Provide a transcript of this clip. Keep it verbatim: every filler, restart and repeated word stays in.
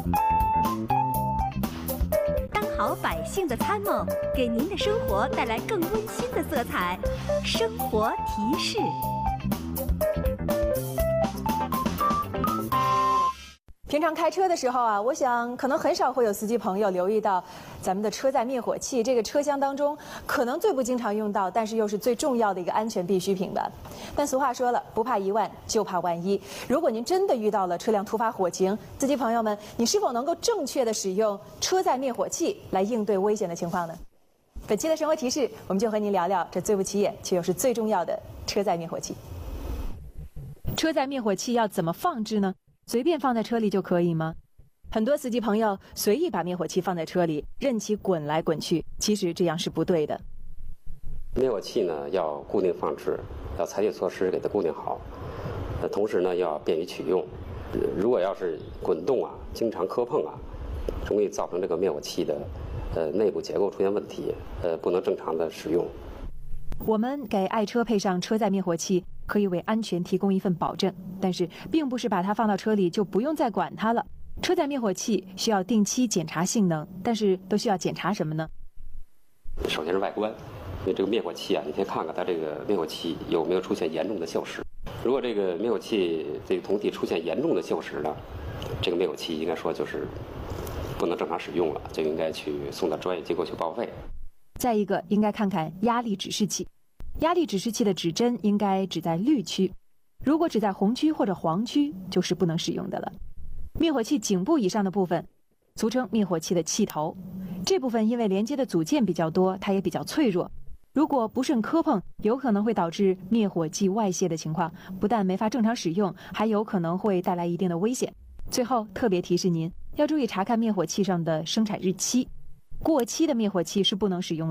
当好百姓的参谋，给您的生活带来更温馨的色彩。生活提示。 平常开车的时候啊，我想可能很少会有司机朋友留意到咱们的车载灭火器，这个车厢当中可能最不经常用到，但是又是最重要的一个安全必需品吧。但俗话说了，不怕一万，就怕万一。如果您真的遇到了车辆突发火情，司机朋友们，你是否能够正确的使用车载灭火器来应对危险的情况呢？本期的生活提示，我们就和您聊聊这最不起眼却又是最重要的车载灭火器。车载灭火器要怎么放置呢？随便放在车里就可以吗？很多司机朋友随意把灭火器放在车里，任其滚来滚去，其实这样是不对的。 灭火器呢要固定放置，要采取措施给它固定好。呃，同时呢要便于取用。呃如果要是滚动啊，经常磕碰啊，容易造成这个灭火器的呃内部结构出现问题，呃不能正常的使用。 我们给爱车配上车载灭火器，可以为安全提供一份保证，但是并不是把它放到车里就不用再管它了。车载灭火器需要定期检查性能，但是都需要检查什么呢？ 首先是外观，因为这个灭火器啊，你先看看它这个灭火器有没有出现严重的锈蚀。如果这个灭火器这个铜体出现严重的锈蚀呢，这个灭火器应该说就是不能正常使用了，就应该去送到专业机构去报废。 再一个，应该看看压力指示器。压力指示器的指针应该指在绿区，如果指在红区或者黄区，就是不能使用的了。灭火器颈部以上的部分，俗称灭火器的气头，这部分因为连接的组件比较多，它也比较脆弱。如果不慎磕碰，有可能会导致灭火剂外泄的情况，不但没法正常使用，还有可能会带来一定的危险。最后特别提示您，要注意查看灭火器上的生产日期，过期的灭火器是不能使用的。